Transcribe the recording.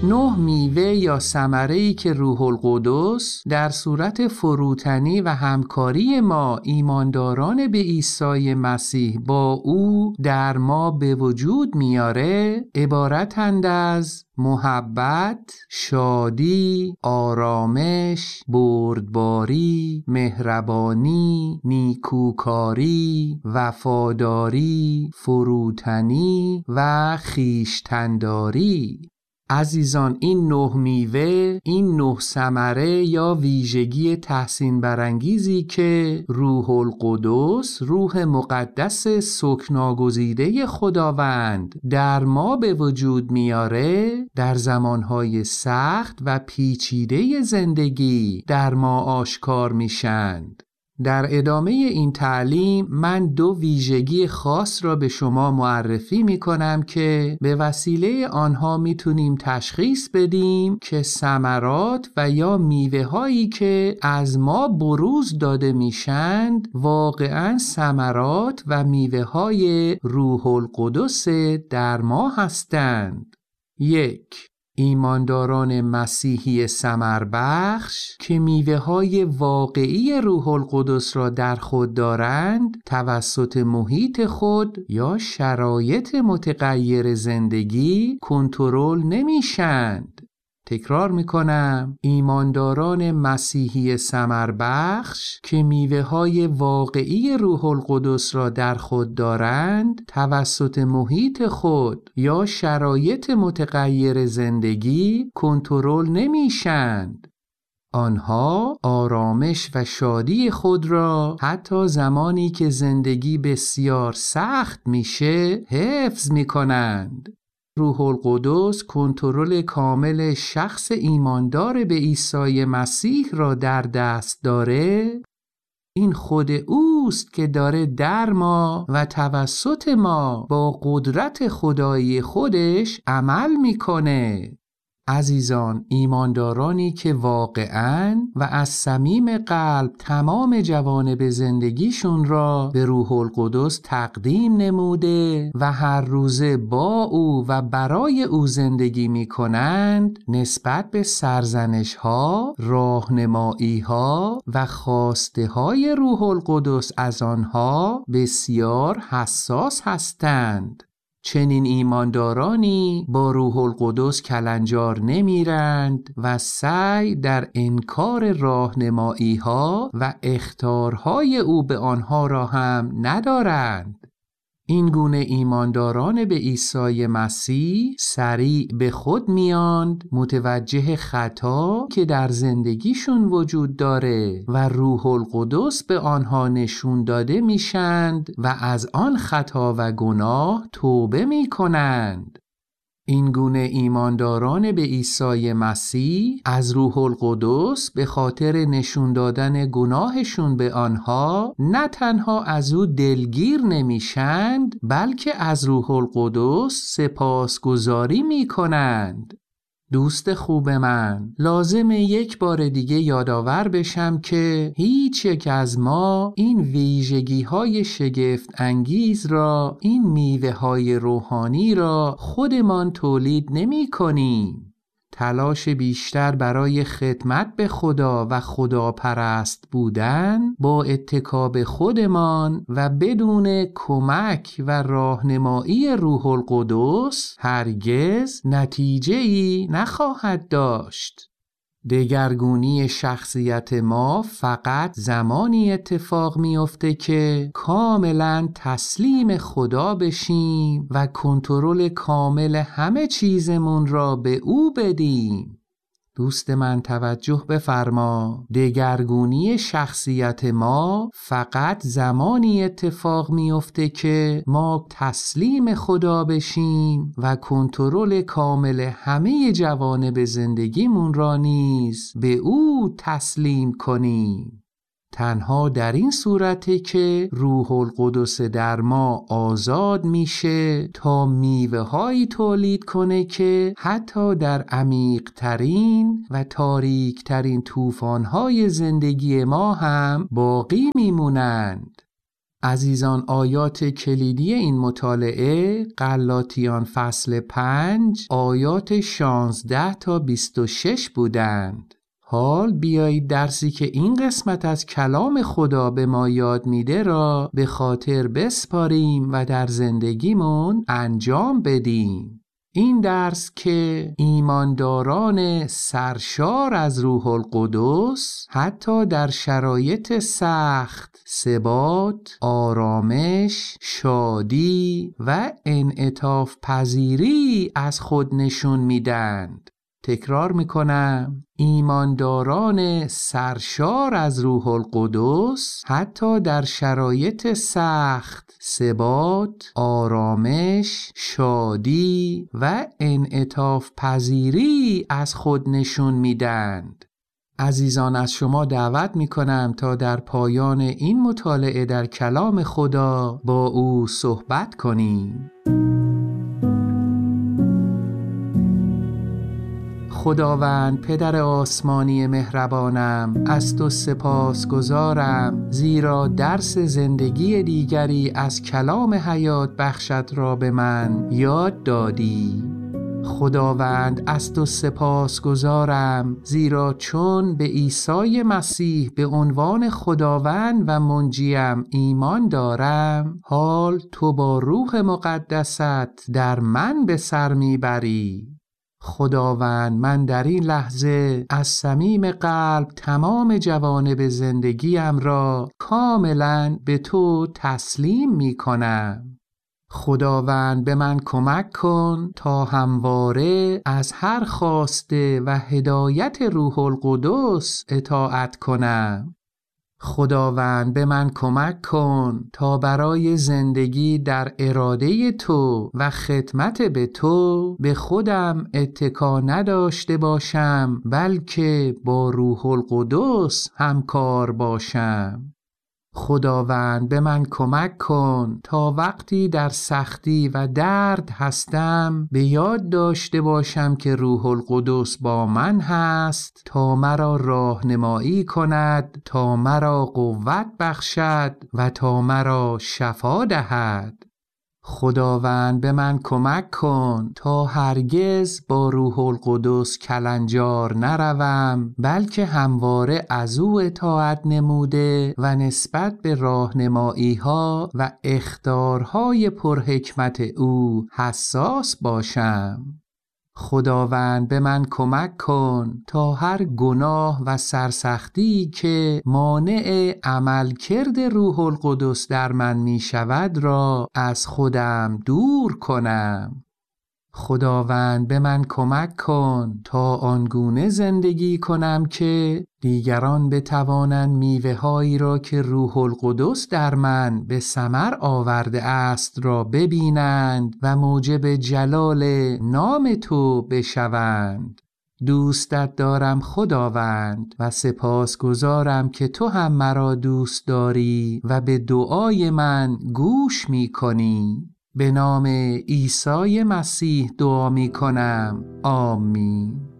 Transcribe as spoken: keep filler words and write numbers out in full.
نه میوه یا ثمره‌ای که روح القدس در صورت فروتنی و همکاری ما ایمانداران به عیسی مسیح با او در ما به وجود میاره عبارتند از محبت، شادی، آرامش، بردباری، مهربانی، نیکوکاری، وفاداری، فروتنی و خویشتن‌داری. عزیزان، این نه میوه، این نه ثمره یا ویژگی تحسین برانگیزی که روح القدس، روح مقدس سکناگزیده خداوند در ما به وجود میاره، در زمانهای سخت و پیچیده زندگی در ما آشکار میشند. در ادامه این تعلیم من دو ویژگی خاص را به شما معرفی می کنم که به وسیله آنها می تونیم تشخیص بدیم که ثمرات و یا میوه هایی که از ما بروز داده میشند واقعاً ثمرات و میوه های روح القدس در ما هستند. یک، ایمانداران مسیحی ثمربخش که میوه های واقعی روح القدس را در خود دارند توسط محیط خود یا شرایط متغیر زندگی کنترل نمیشند. تکرار میکنم، ایمانداران مسیحی ثمربخش که میوه های واقعی روح القدس را در خود دارند توسط محیط خود یا شرایط متغیر زندگی کنترل نمیشند. آنها آرامش و شادی خود را حتی زمانی که زندگی بسیار سخت میشه حفظ میکنند. روح القدس کنترل کامل شخص ایماندار به عیسی مسیح را در دست داره. این خود اوست که داره در ما و توسط ما با قدرت خدایی خودش عمل میکنه. عزیزان، ایماندارانی که واقعاً و از صمیم قلب تمام جوانب زندگیشون را به روح القدس تقدیم نموده و هر روزه با او و برای او زندگی می کنند، نسبت به سرزنش ها، راهنمایی ها و خواسته های روح القدس از آنها بسیار حساس هستند. چنین ایماندارانی با روح القدس کلنجار نمیرند و سعی در انکار راهنمایی ها و اخطارهای او به آنها را هم ندارند. این گونه ایمانداران به عیسی مسیح سریع به خود میاند، متوجه خطا که در زندگیشون وجود داره و روح القدس به آنها نشون داده میشند و از آن خطا و گناه توبه میکنند. این گونه ایمانداران به عیسی مسیح از روح القدس به خاطر نشون دادن گناهشون به آنها نه تنها از او دلگیر نمیشند، بلکه از روح القدس سپاسگزاری میکنند. دوست خوب من، لازمه یک بار دیگه یادآور بشم که هیچ یک از ما این ویژگی های شگفت انگیز را، این میوه های روحانی را خودمان تولید نمی کنیم. تلاش بیشتر برای خدمت به خدا و خداپرست بودن با اتکا به خودمان و بدون کمک و راهنمایی روح القدس هرگز نتیجه‌ای نخواهد داشت. دگرگونی شخصیت ما فقط زمانی اتفاق میفته که کاملا تسلیم خدا بشیم و کنترل کامل همه چیزمون را به او بدیم. دوست من توجه بفرما، دگرگونی شخصیت ما فقط زمانی اتفاق میفته که ما تسلیم خدا بشیم و کنترل کامل همه جوانب زندگیمون را نیز به او تسلیم کنیم. تنها در این صورته که روح القدس در ما آزاد میشه تا میوه هایی تولید کنه که حتی در عمیق ترین و تاریک ترین طوفان های زندگی ما هم باقی میمونند. عزیزان، آیات کلیدی این مطالعه غلاطیان فصل پنج آیات شانزده تا بیست و شش بودند. حال بیایید درسی که این قسمت از کلام خدا به ما یاد میده را به خاطر بسپاریم و در زندگیمون انجام بدیم. این درس که ایمانداران سرشار از روح القدس حتی در شرایط سخت ثبات، آرامش، شادی و انعطاف پذیری از خود نشون میدند. تکرار میکنم، ایمانداران سرشار از روح القدس حتی در شرایط سخت ثبات، آرامش، شادی و انعطاف پذیری از خود نشون میدند. عزیزان، از شما دعوت میکنم تا در پایان این مطالعه در کلام خدا با او صحبت کنیم. خداوند پدر آسمانی مهربانم، از تو سپاس گزارم، زیرا درس زندگی دیگری از کلام حیات بخشت را به من یاد دادی. خداوند از تو سپاس گزارم، زیرا چون به عیسی مسیح به عنوان خداوند و منجیم ایمان دارم، حال تو با روح مقدست در من به سر میبری. خداوند، من در این لحظه از صمیم قلب تمام جوانب زندگیم را کاملا به تو تسلیم می کنم. خداوند، به من کمک کن تا همواره از هر خواسته و هدایت روح القدس اطاعت کنم. خداوند، به من کمک کن تا برای زندگی در اراده تو و خدمت به تو به خودم اتکا نداشته باشم، بلکه با روح القدس همکار باشم. خداوند، به من کمک کن تا وقتی در سختی و درد هستم به یاد داشته باشم که روح القدس با من هست تا مرا راهنمایی کند، تا مرا قوت بخشد و تا مرا شفا دهد. خداوند، به من کمک کن تا هرگز با روح القدس کلنجار نروم، بلکه همواره از او اطاعت نموده و نسبت به راهنمایی ها و اخطارهای پرحکمت او حساس باشم. خداوند، به من کمک کن تا هر گناه و سرسختی که مانع عملکرد روح القدس در من می شود را از خودم دور کنم. خداوند، به من کمک کن تا آنگونه زندگی کنم که دیگران بتوانند میوه هایی را که روح القدس در من به ثمر آورده است را ببینند و موجب جلال نام تو بشوند. دوستت دارم خداوند و سپاسگزارم که تو هم مرا دوست داری و به دعای من گوش می کنی. به نام عیسی مسیح دعا می کنم. آمین.